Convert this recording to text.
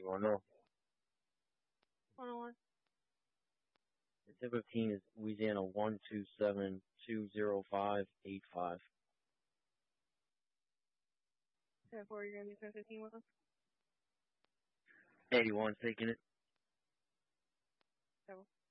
You want to know? 101. The 1015 is Louisiana 127-205-85. 10-4, you're going to be 10-15 with us? 81 taking it. So.